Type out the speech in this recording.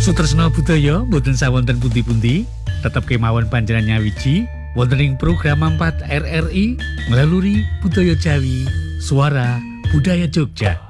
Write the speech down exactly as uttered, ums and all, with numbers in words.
Sutresna budaya mboten sawonten pundi-pundi, tetep kemawon panjenengan nyawiji wonten ing program empat R R I melalui Budaya Jawi, Suara Budaya Jogja.